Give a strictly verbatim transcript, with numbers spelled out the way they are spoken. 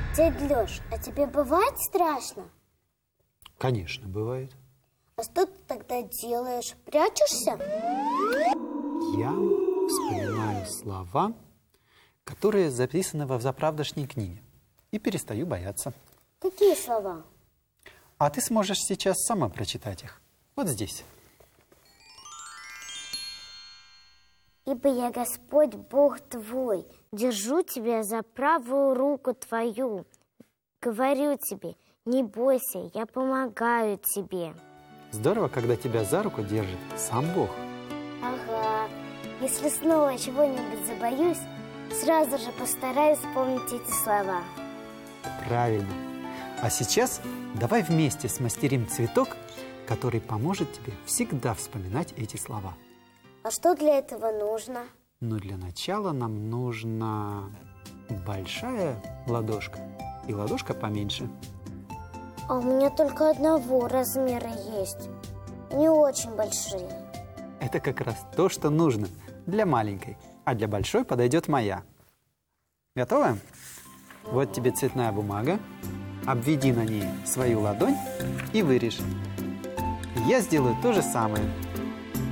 Дядь Лёш, а тебе бывает страшно? Конечно, бывает. А что ты тогда делаешь? Прячешься? Я вспоминаю слова, которые записаны во взаправдошней книге, и перестаю бояться. Какие слова? А ты сможешь сейчас сама прочитать их. Вот здесь. Ибо я Господь Бог твой, держу тебя за правую руку твою. Говорю тебе, не бойся, я помогаю тебе. Здорово, когда тебя за руку держит сам Бог. Ага. Если снова чего-нибудь забоюсь, сразу же постараюсь вспомнить эти слова. Правильно. А сейчас давай вместе смастерим цветок, который поможет тебе всегда вспоминать эти слова. А что для этого нужно? Но для начала нам нужна большая ладошка и ладошка поменьше. А у меня только одного размера есть. Не очень большие. Это как раз то, что нужно для маленькой, а для большой подойдет моя. Готовы? Вот тебе цветная бумага. Обведи на ней свою ладонь и вырежь. Я сделаю то же самое.